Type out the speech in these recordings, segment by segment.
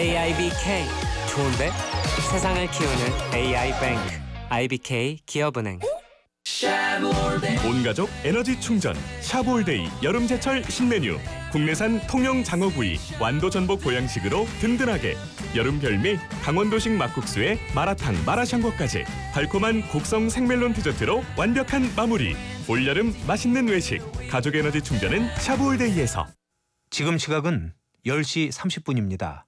AIBK 좋은데? 세상을 키우는 AI뱅크 IBK 기업은행. 온가족 에너지 충전 샤브올데이 여름제철 신메뉴. 국내산 통영 장어구이 완도 전복 보양식으로 든든하게. 여름 별미 강원도식 막국수에 마라탕 마라샹궈까지 달콤한 곡성 생멜론 디저트로 완벽한 마무리. 올여름 맛있는 외식 가족 에너지 충전은 샤브올데이에서. 지금 시각은 10시 30분입니다.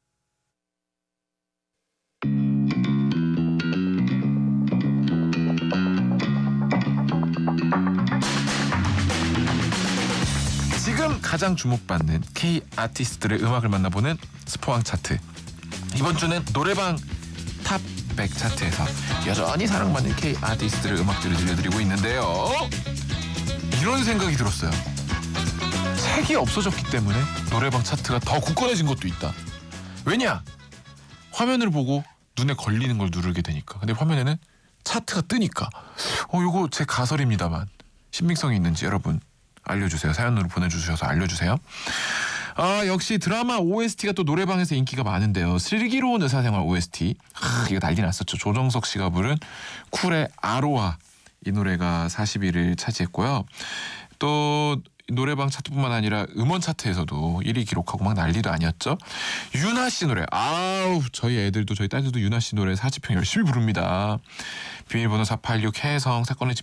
지금 가장 주목받는 K 아티스트들의 음악을 만나보는 스포왕 차트. 이번 주는 노래방 탑 100 차트에서 여전히 사랑받는 K 아티스트들의 음악들을 들려드리고 있는데요. 이런 생각이 들었어요. 색이 없어졌기 때문에 노래방 차트가 더 굳건해진 것도 있다. 왜냐? 화면을 보고 눈에 걸리는 걸 누르게 되니까. 근데 화면에는 차트가 뜨니까. 이거 제 가설입니다만 신빙성이 있는지 여러분 알려주세요. 사연으로 보내주셔서 알려주세요. 역시 드라마 OST가 또 노래방에서 인기가 많은데요. 슬기로운 의사생활 OST. 이거 난리 났었죠. 조정석 씨가 부른 쿨의 아로하. 이 노래가 40위를 차지했고요. 또 노래방 차트뿐만 아니라 음원 차트에서도 1위 기록하고 막 난리도 아니었죠. 유나 씨 노래. 저희 애들도 저희 딸들도 유나 씨 노래 4집평 열심히 부릅니다. 비밀번호 486 해성 사건의